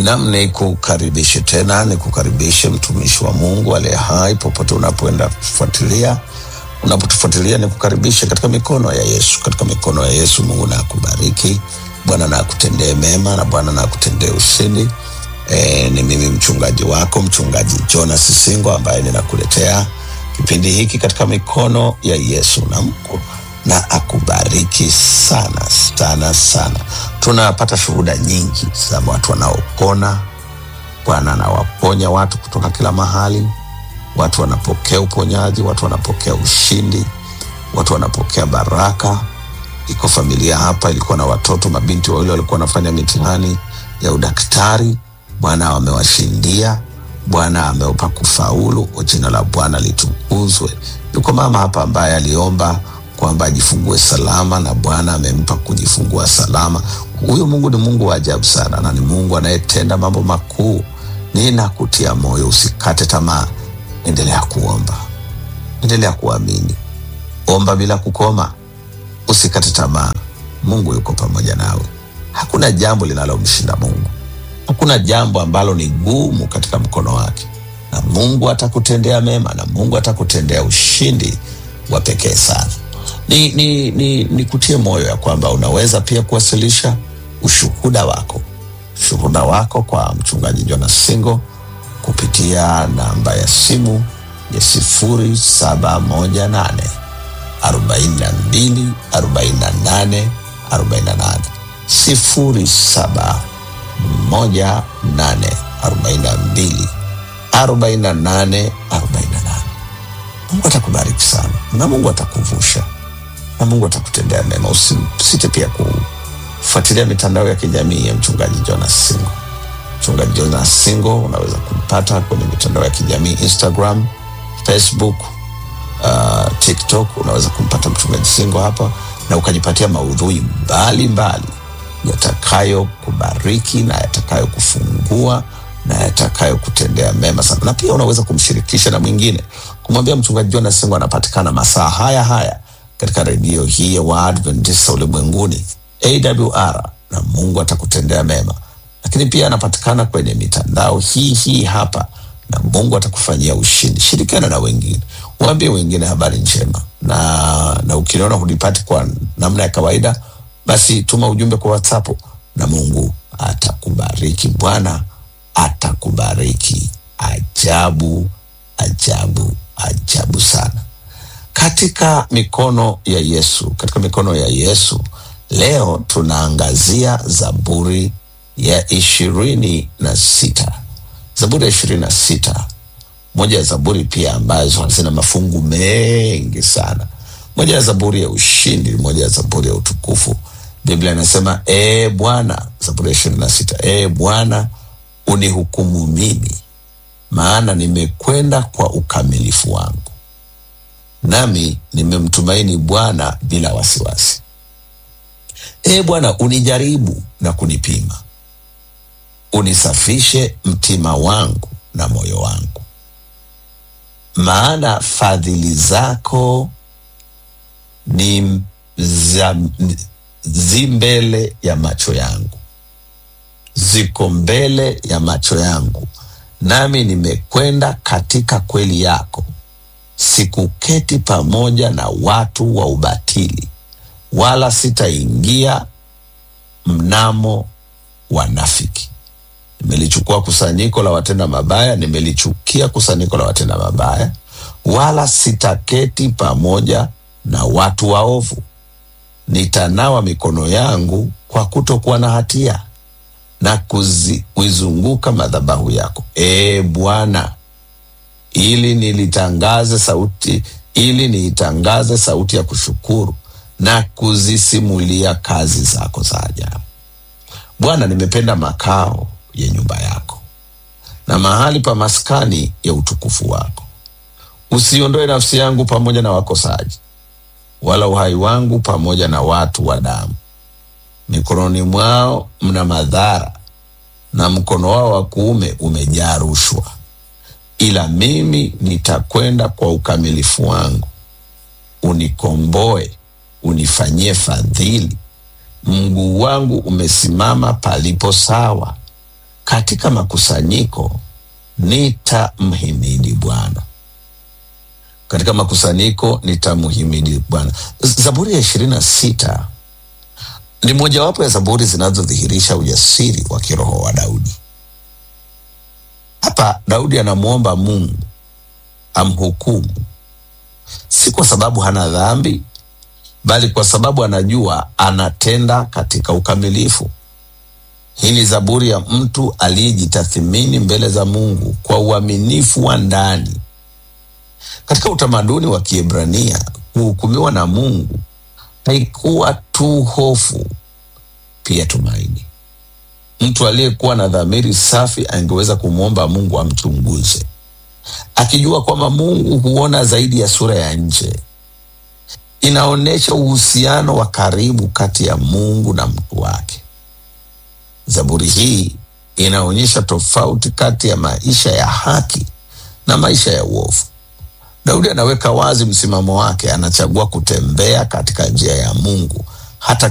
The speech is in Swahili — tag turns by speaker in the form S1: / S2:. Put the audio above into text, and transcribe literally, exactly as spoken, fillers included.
S1: Nam ni kukaribishe tena, ni kukaribishe mtumishi wa Mungu aliye hai popote unapoenda kufuatilia. Unapotufuatilia ni kukaribishe katika mikono ya Yesu. Katika mikono ya Yesu Mungu na akubariki. Bwana na akutendee mema na Bwana na akutendee ushindi. E, ni mimi mchungaji wako, mchungaji Jonas Singo, ambaye ninakuletea kipindi hiki katika mikono ya Yesu. Na Mungu na akubariki sana sana sana. Tunapata shuhuda nyingi za watu wanaopona. Bwana anawaponya watu kutoka kila mahali. Watu wanapokea uponyaji, watu wanapokea ushindi, watu wanapokea baraka. Iko familia hapa ilikuwa na watoto, mabinti wawili walikuwa wanafanya mitihani ya udaktari. Bwana amewashindia, Bwana ameupa kufaulu. Jina la Bwana litukuzwe. Yuko mama hapa ambaye aliomba kwamba ajifungue salama na Bwana amempa kujifungua salama. Huyo Mungu ni Mungu wa ajabu sana, na ni Mungu anayetenda mambo makuu. Ninakutia moyo, usikate tamaa. Endelea kuomba, endelea kuamini, omba bila kukoma, usikate tamaa. Mungu yuko pamoja nawe. Hakuna jambo linalomshinda Mungu. Hakuna jambo ambalo ni gumu katika mkono wake, na Mungu atakutendea mema, na Mungu atakutendea ushindi wa pekee sana. Ni, ni, ni, ni kutie moyo ya kwamba unaweza pia kuwasilisha ushuhuda wako, ushuhuda wako kwa mchungaji Jonas Singo kupitia namba ya simu ya sifuri saba moja nane arobaini na mbili arobaini na nane arobaini na nane sifuri saba moja nane arobaini na mbili arobaini na nane arobaini na nane. Mungu atakubariki sana, na Mungu atakuvusha, na Mungu atakutendea mema. Usisite pia kufuatilia mitandao ya kijamii ya mchungaji Jonas Singo. Mchungaji Jonas Singo unaweza kumpata kwenye mitandao ya kijamii Instagram, Facebook, uh, TikTok. Unaweza kumpata mchungaji Singo hapa na ukajipatia maudhui mbali mbali yatakayo kubariki na yatakayo kufungua na yatakayo kutendea mema sana. Na pia unaweza kumshirikisha na mwingine, kumwambia mchungaji Jonas Singo anapatikana masaa haya haya katika redio hii ya Waadventista Ulimwenguni A W R, na Mungu atakutendea mema. Lakini pia anapatikana kwenye mitandao hii hii hapa, na Mungu atakufanyia ushindi. Shirikiana na wengine, waambie wengine habari njema. Na na ukiniona hunipati kwa namna ya kawaida, basi tuma ujumbe kwa WhatsApp na Mungu atakubariki. Bwana atakubariki ajabu ajabu ajabu sana. Katika mikono ya Yesu, katika mikono ya Yesu leo tunaangazia Zaburi ya ishirini na sita. Zaburi ya ishirini na sita, moja ya zaburi pia ambazo zina mafungu mengi sana. Moja ya zaburi ya ushindi, moja ya zaburi ya utukufu. Biblia inasema, e Bwana, Zaburi ya ishirini na sita, e Bwana unihukumu mimi, maana nimekwenda kwa ukamilifu wangu, nami nimemtumaini Bwana bila wasiwasi. E Bwana unijaribu na kunipima, unisafishe mtima wangu na moyo wangu, maana fadhili zako ni za, zi mbele ya macho yangu, ziko mbele ya macho yangu, nami nimekwenda katika kweli yako. Sikuketi pamoja na watu wa ubatili, wala sitaingia mnamo wanafiki. Nimelichukua kusanyiko la watenda mabaya, nimelichukia kusanyiko la watenda mabaya, wala sitaketi pamoja na watu waovu. Nitanawa mikono yangu kwa kutokuwa na hatia, na kuizunguka madhabahu yako, e Bwana, ili nilitangaze sauti, ili niitangaze sauti ya kushukuru na kuzisimulia kazi zako za ajabu. Bwana, nimependa makao ya nyumba yako na mahali pa maskani ya utukufu wako. Usiondoe nafsi yangu pamoja na wakosaji, wala uhai wangu pamoja na watu wa damu. Mikononi mwao mna madhara, na mkono wao wa kuume umejaa rushwa. Ila mimi nitakwenda kwa ukamilifu wangu. Unikomboe, unifanyie fadhili. Mguu wangu umesimama palipo sawa. katika makusanyiko nitamhimidi Bwana. Katika makusanyiko nitamhimidi Bwana. Zaburi ya ishirini na sita ni mojawapo ya zaburi zinazodhihirisha ujasiri wa kiroho wa Daudi. Hapa Daudi anamuomba Mungu amhukumu, si kwa sababu hana dhambi, bali kwa sababu anajua anatenda katika ukamilifu. Hii ni zaburi ya mtu aliyejitathmini mbele za Mungu kwa uaminifu wa ndani. Katika utamaduni wa Kiebrania, kuhukumiwa na Mungu haikuwa tu hofu, pia tumaini. Mtu aliyekuwa na dhamiri safi angeweza kumwomba Mungu amchunguze, akijua kwamba Mungu huona zaidi ya sura ya nje. Inaonyesha uhusiano wa karibu kati ya Mungu na mtu wake. Zaburi hii inaonyesha tofauti kati ya maisha ya haki na maisha ya uovu. Daudi anaweka wazi msimamo wake, anachagua kutembea katika njia ya Mungu hata